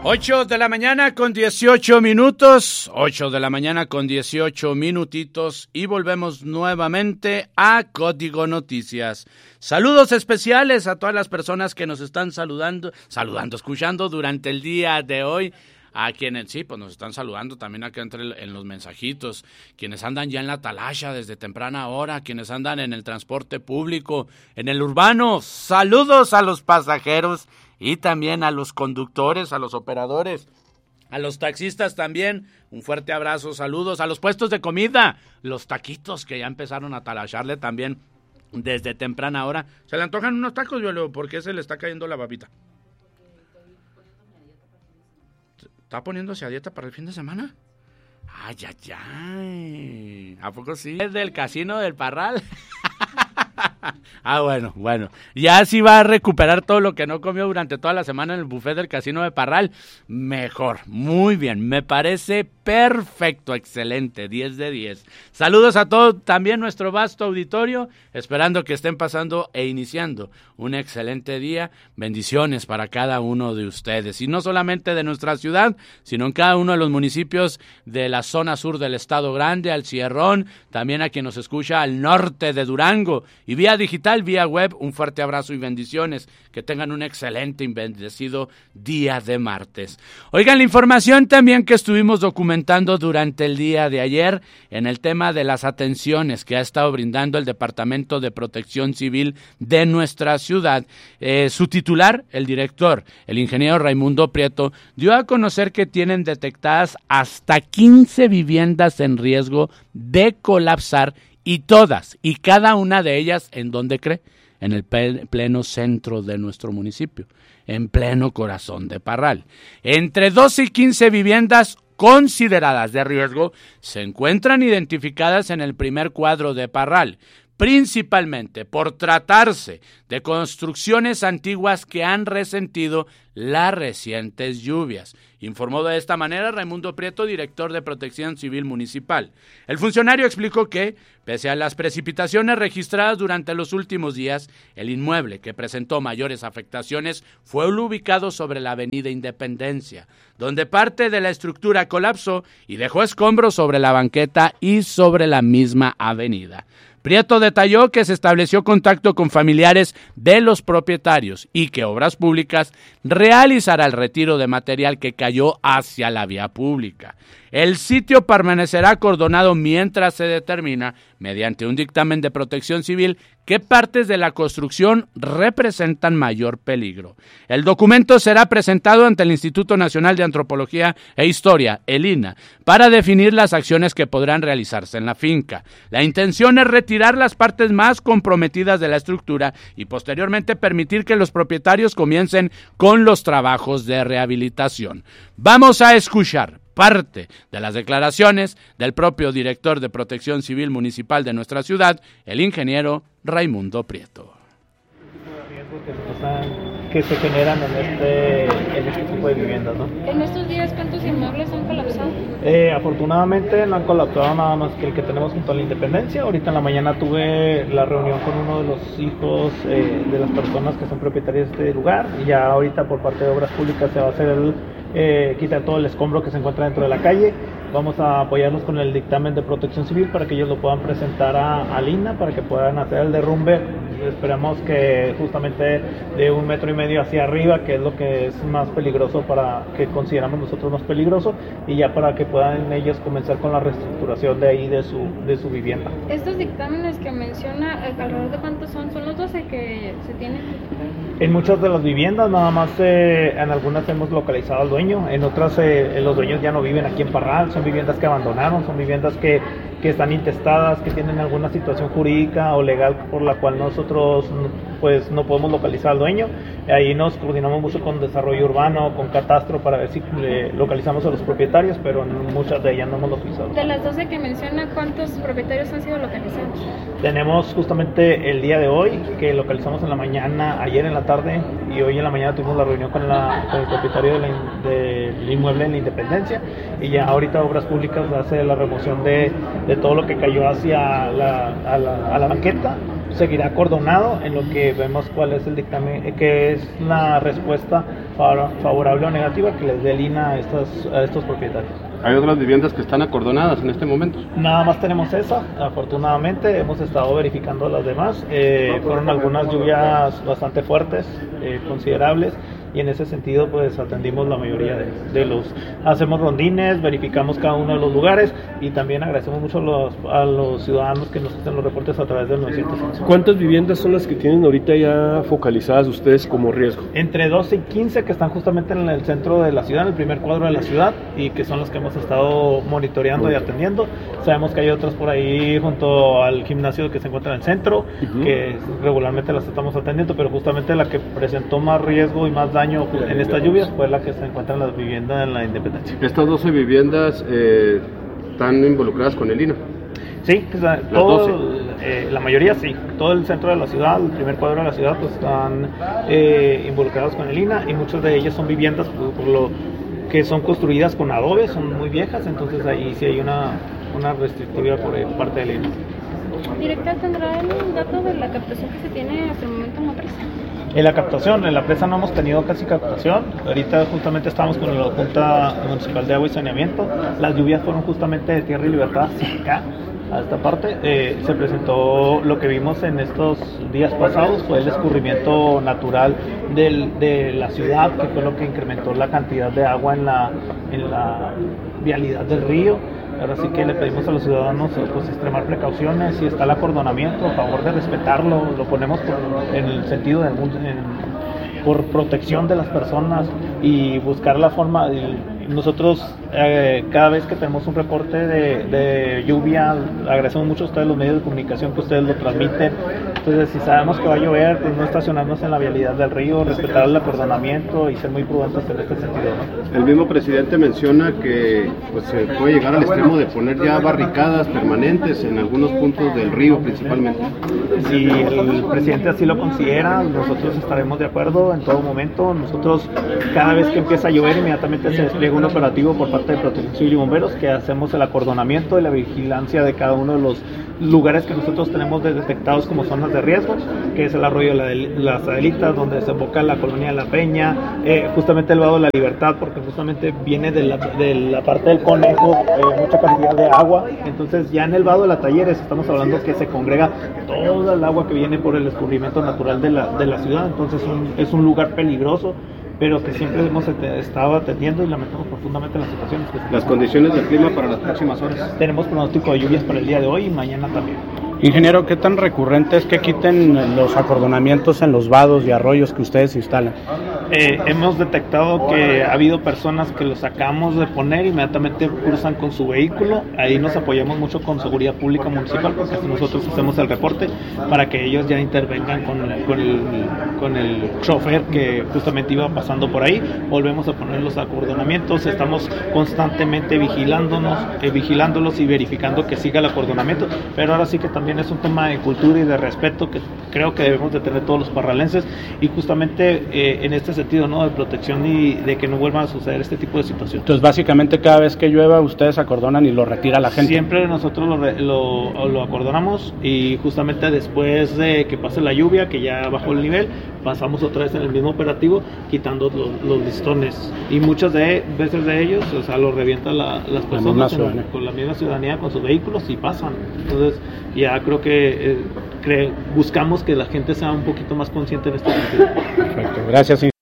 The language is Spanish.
8 de la mañana con 18 minutos, 8 de la mañana con 18 minutitos y volvemos nuevamente a Código Noticias. Saludos especiales a todas las personas que nos están escuchando durante el día de hoy. A quienes sí, pues nos están saludando también acá en los mensajitos, quienes andan ya en la atalaya desde temprana hora, quienes andan en el transporte público, en el urbano. Saludos a los pasajeros y también a los conductores, a los operadores, a los taxistas también. Un fuerte abrazo, saludos a los puestos de comida, los taquitos que ya empezaron a atalayarle también desde temprana hora. ¿Se le antojan unos tacos, Violeo? ¿Por qué se le está cayendo la babita? ¿Está poniéndose a dieta para el fin de semana? ¡Ay, ay, ay! ¿A poco sí? ¿Es del Casino del Parral? Bueno. Ya sí va a recuperar todo lo que no comió durante toda la semana en el buffet del Casino de Parral. Mejor, muy bien, me parece perfecto, excelente, 10 de 10. Saludos a todo también nuestro vasto auditorio, esperando que estén pasando e iniciando un excelente día. Bendiciones para cada uno de ustedes, y no solamente de nuestra ciudad, sino en cada uno de los municipios de la zona sur del Estado Grande, al Cierrón, también a quien nos escucha al norte de Durango, y vía digital, vía web. Un fuerte abrazo y bendiciones, que tengan un excelente y bendecido día de martes. Oigan, la información también que estuvimos documentando durante el día de ayer en el tema de las atenciones que ha estado brindando el Departamento de Protección Civil de nuestra ciudad. Su titular, el director, el ingeniero Raimundo Prieto, dio a conocer que tienen detectadas hasta 15 viviendas en riesgo de colapsar, y todas y cada una de ellas, ¿en dónde cree? En el pleno centro de nuestro municipio, en pleno corazón de Parral. Entre 12 y 15 viviendas consideradas de riesgo se encuentran identificadas en el primer cuadro de Parral, principalmente por tratarse de construcciones antiguas que han resentido las recientes lluvias. Informó de esta manera Raimundo Prieto, director de Protección Civil Municipal. El funcionario explicó que, pese a las precipitaciones registradas durante los últimos días, el inmueble que presentó mayores afectaciones fue ubicado sobre la avenida Independencia, donde parte de la estructura colapsó y dejó escombros sobre la banqueta y sobre la misma avenida. Prieto detalló que se estableció contacto con familiares de los propietarios y que Obras Públicas realizará el retiro de material que cayó hacia la vía pública. El sitio permanecerá acordonado mientras se determina, mediante un dictamen de Protección Civil, qué partes de la construcción representan mayor peligro. El documento será presentado ante el Instituto Nacional de Antropología e Historia, el INAH, para definir las acciones que podrán realizarse en la finca. La intención es retirar las partes más comprometidas de la estructura y posteriormente permitir que los propietarios comiencen con los trabajos de rehabilitación. Vamos a escuchar parte de las declaraciones del propio director de Protección Civil Municipal de nuestra ciudad, el ingeniero Raimundo Prieto. Que se generan en este tipo de viviendas, ¿no? En estos días, ¿cuántos inmuebles han colapsado? Afortunadamente no han colapsado nada más que el que tenemos junto a la Independencia. Ahorita en la mañana tuve la reunión con uno de los hijos de las personas que son propietarias de este lugar, y ya ahorita por parte de Obras Públicas se va a hacer quitar todo el escombro que se encuentra dentro de la calle. Vamos a apoyarnos con el dictamen de Protección Civil para que ellos lo puedan presentar al INAH para que puedan hacer el derrumbe. Esperamos que justamente de 1,5 metros hacia arriba, que es lo que es más peligroso, para que consideramos nosotros más peligroso, y ya para que puedan ellos comenzar con la reestructuración de ahí de su vivienda. Estos dictámenes que menciona, ¿alrededor de cuántos son? ¿Son los 12 que se tienen? En muchas de las viviendas, nada más en algunas hemos localizado al dueño, en otras los dueños ya no viven aquí en Parral, son viviendas que abandonaron, son viviendas que están intestadas, que tienen alguna situación jurídica o legal por la cual nosotros pues no podemos localizar al dueño. Ahí nos coordinamos mucho con desarrollo urbano, con catastro, para ver si localizamos a los propietarios, pero en muchas de ellas no hemos localizado. De las 12 que menciona, ¿cuántos propietarios han sido localizados? Tenemos justamente el día de hoy, que localizamos en la mañana, ayer en la tarde, y hoy en la mañana tuvimos la reunión con el propietario del inmueble en la Independencia, y ya ahorita Obras Públicas hace la remoción de todo lo que cayó hacia la banqueta. seguirá acordonado en lo que vemos cuál es el dictamen, que es la respuesta favorable o negativa que les dé el INAH a estos propietarios. ¿Hay otras viviendas que están acordonadas en este momento? Nada más tenemos esa, afortunadamente hemos estado verificando las demás, fueron algunas lluvias bastante fuertes, considerables, y en ese sentido pues atendimos la mayoría de los, hacemos rondines, verificamos cada uno de los lugares y también agradecemos mucho a los ciudadanos que nos hacen los reportes a través del 911. ¿Cuántas viviendas son las que tienen ahorita ya focalizadas ustedes como riesgo? Entre 12 y 15 que están justamente en el centro de la ciudad, en el primer cuadro de la ciudad, y que son las que hemos estado monitoreando y atendiendo. Sabemos que hay otras por ahí junto al gimnasio que se encuentra en el centro, que regularmente las estamos atendiendo, pero justamente la que presentó más riesgo y más daño en estas lluvias fue la que se encuentra en las viviendas en la Independencia. ¿Estas 12 viviendas están involucradas con el INAH? Sí, la mayoría sí. Todo el centro de la ciudad, el primer cuadro de la ciudad, pues están involucrados con el INAH, y muchas de ellas son viviendas por lo que son construidas con adobe, son muy viejas, entonces ahí sí hay una restrictividad por parte del INAH. Director, ¿tendrá el dato de la captación que se tiene hasta el momento en la presa? En la captación, en la presa no hemos tenido casi captación. Ahorita justamente estamos con la Junta Municipal de Agua y Saneamiento. Las lluvias fueron justamente de Tierra y Libertad hacia acá, a esta parte. Se presentó lo que vimos en estos días pasados, fue el escurrimiento natural de la ciudad, que fue lo que incrementó la cantidad de agua en la vialidad del río. Ahora sí que le pedimos a los ciudadanos pues extremar precauciones. Si está el acordonamiento, a favor de respetarlo, lo ponemos en el sentido del mundo, por protección de las personas y buscar la forma. Nosotros cada vez que tenemos un reporte de lluvia, agradecemos mucho a ustedes los medios de comunicación que ustedes lo transmiten. Entonces, si sabemos que va a llover, pues no estacionarnos en la vialidad del río, respetar el acordonamiento y ser muy prudentes en este sentido, ¿no? El mismo presidente menciona que pues, se puede llegar al extremo de poner ya barricadas permanentes en algunos puntos del río principalmente. Si el presidente así lo considera, nosotros estaremos de acuerdo en todo momento. Nosotros, cada vez que empieza a llover, inmediatamente se despliega un operativo por parte de Protección Civil y Bomberos, que hacemos el acordonamiento y la vigilancia de cada uno de los lugares que nosotros tenemos detectados como zonas de riesgo, que es el arroyo de las Adelitas, donde desemboca la colonia de La Peña, justamente el vado de la Libertad, porque justamente viene de la parte del Conejo mucha cantidad de agua. Entonces ya en el vado de la Talleres estamos hablando que se congrega toda el agua que viene por el escurrimiento natural de la ciudad. Entonces es un lugar peligroso, pero que siempre hemos estado atendiendo y lamentamos profundamente las situaciones que se Las condiciones del clima para las próximas horas. Tenemos pronóstico de lluvias para el día de hoy y mañana también. Ingeniero, ¿qué tan recurrente es que quiten los acordonamientos en los vados y arroyos que ustedes instalan? Hemos detectado que ha habido personas que los sacamos de poner, inmediatamente cruzan con su vehículo. Ahí nos apoyamos mucho con Seguridad Pública Municipal, porque nosotros hacemos el reporte para que ellos ya intervengan con el chofer que justamente iba pasando por ahí. Volvemos a poner los acordonamientos, estamos constantemente vigilándolos y verificando que siga el acordonamiento, pero ahora sí que también es un tema de cultura y de respeto que creo que debemos de tener todos los parralenses, y justamente en este sentido, ¿no?, de protección y de que no vuelvan a suceder este tipo de situaciones. Entonces, básicamente, cada vez que llueva, ustedes acordonan y lo retira la gente. Siempre nosotros lo acordonamos, y justamente después de que pase la lluvia, que ya bajó el nivel, pasamos otra vez en el mismo operativo, quitando los listones. Y muchas veces de ellos, o sea, lo revientan las personas con la misma ciudadanía, con sus vehículos, y pasan. Entonces, ya creo que buscamos que la gente sea un poquito más consciente en este sentido. Perfecto, gracias.